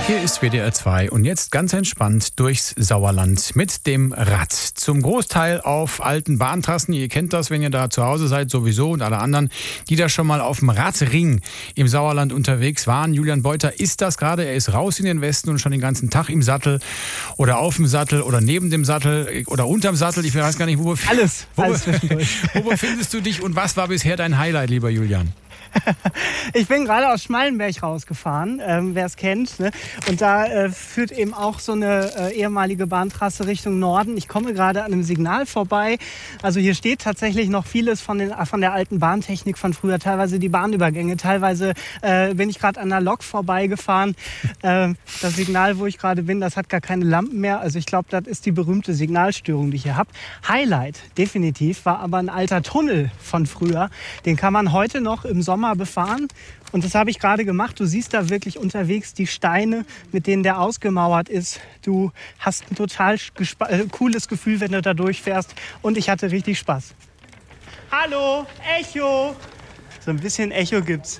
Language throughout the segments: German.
Hier ist WDR 2 und jetzt ganz entspannt durchs Sauerland mit dem Rad. Zum Großteil auf alten Bahntrassen. Ihr kennt das, wenn ihr da zu Hause seid sowieso, und alle anderen, die da schon mal auf dem Radring im Sauerland unterwegs waren. Julian Beuter ist das gerade. Er ist raus in den Westen und schon den ganzen Tag im Sattel oder auf dem Sattel oder neben dem Sattel oder unterm Sattel. Ich weiß gar nicht, wo befindest du dich und was war bisher dein Highlight, lieber Julian? Ich bin gerade aus Schmallenberg rausgefahren, wer es kennt. Ne? Und da führt eben auch so eine ehemalige Bahntrasse Richtung Norden. Ich komme gerade an einem Signal vorbei. Also hier steht tatsächlich noch vieles von der alten Bahntechnik von früher. Teilweise die Bahnübergänge, teilweise bin ich gerade an einer Lok vorbeigefahren. Das Signal, wo ich gerade bin, das hat gar keine Lampen mehr. Also ich glaube, das ist die berühmte Signalstörung, die ich hier habe. Highlight, definitiv, war aber ein alter Tunnel von früher. Den kann man heute noch im Sommer befahren. Und das habe ich gerade gemacht. Du siehst da wirklich unterwegs die Steine, mit denen der ausgemauert ist. Du hast ein total cooles Gefühl, wenn du da durchfährst. Und ich hatte richtig Spaß. Hallo, Echo! So ein bisschen Echo gibt's.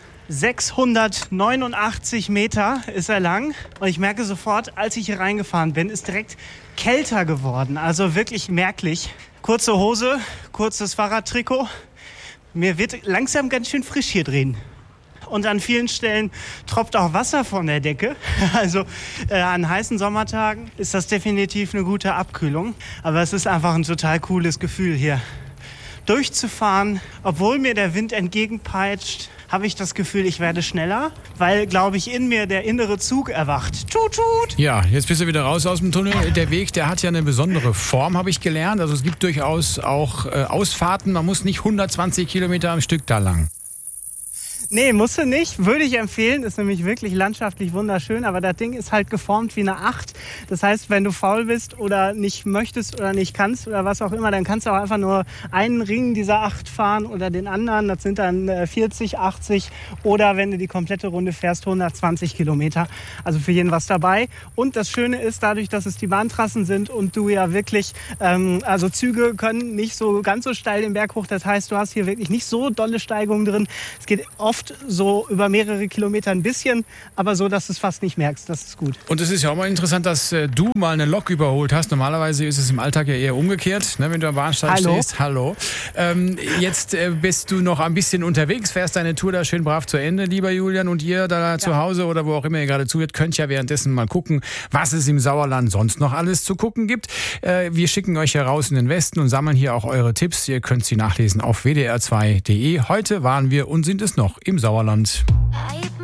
689 Meter ist er lang. Und ich merke sofort, als ich hier reingefahren bin, ist direkt kälter geworden. Also wirklich merklich. Kurze Hose, kurzes Fahrradtrikot. Mir wird langsam ganz schön frisch hier drin. Und an vielen Stellen tropft auch Wasser von der Decke. Also an heißen Sommertagen ist das definitiv eine gute Abkühlung. Aber es ist einfach ein total cooles Gefühl hier durchzufahren. Obwohl mir der Wind entgegenpeitscht, habe ich das Gefühl, ich werde schneller, weil, glaube ich, in mir der innere Zug erwacht. Tut, tut. Ja, jetzt bist du wieder raus aus dem Tunnel. Der Weg, der hat ja eine besondere Form, habe ich gelernt. Also es gibt durchaus auch Ausfahrten. Man muss nicht 120 Kilometer am Stück da lang. Nee, musst du nicht. Würde ich empfehlen. Ist nämlich wirklich landschaftlich wunderschön. Aber das Ding ist halt geformt wie eine 8. Das heißt, wenn du faul bist oder nicht möchtest oder nicht kannst oder was auch immer, dann kannst du auch einfach nur einen Ring dieser 8 fahren oder den anderen. Das sind dann 40, 80 oder wenn du die komplette Runde fährst, 120 Kilometer. Also für jeden was dabei. Und das Schöne ist, dadurch, dass es die Bahntrassen sind und du ja wirklich, also Züge können nicht so ganz so steil den Berg hoch. Das heißt, du hast hier wirklich nicht so dolle Steigungen drin. Es geht oft so über mehrere Kilometer ein bisschen, aber so, dass du es fast nicht merkst. Das ist gut. Und es ist ja auch mal interessant, dass du mal eine Lok überholt hast. Normalerweise ist es im Alltag ja eher umgekehrt, ne, wenn du am Bahnsteig stehst. Hallo. Jetzt bist du noch ein bisschen unterwegs, fährst deine Tour da schön brav zu Ende, lieber Julian. Und ihr da zu Hause oder wo auch immer ihr gerade zuhört, könnt ja währenddessen mal gucken, was es im Sauerland sonst noch alles zu gucken gibt. Wir schicken euch heraus in den Westen und sammeln hier auch eure Tipps. Ihr könnt sie nachlesen auf wdr2.de. Heute waren wir und sind es noch im Sauerland.